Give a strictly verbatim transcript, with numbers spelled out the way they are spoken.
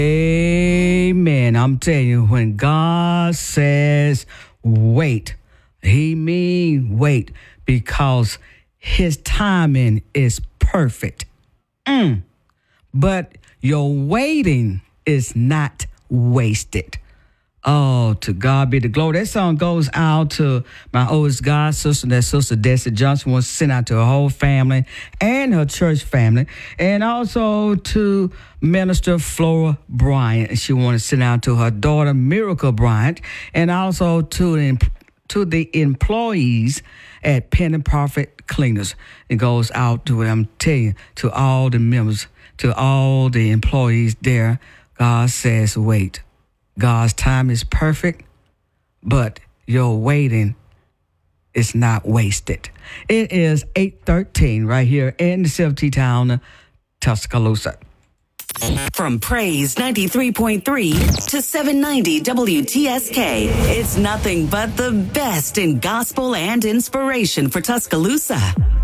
Amen. I'm telling you, when God says wait, he mean wait because his timing is perfect. Mm. But your waiting is not wasted. Oh, to God be the glory. That song goes out to my oldest God sister, that sister Desi Johnson wants to send out to her whole family and her church family, and also to Minister Flora Bryant. She wants to send out to her daughter Miracle Bryant, and also to the, to the employees at Penny Profit Cleaners. It goes out to, I'm telling you, to all the members, to all the employees there. God says wait. God's time is perfect, but your waiting is not wasted. It is eight thirteen right here in the Silver Town, Tuscaloosa. From Praise ninety-three point three to seven ninety W T S K, it's nothing but the best in gospel and inspiration for Tuscaloosa.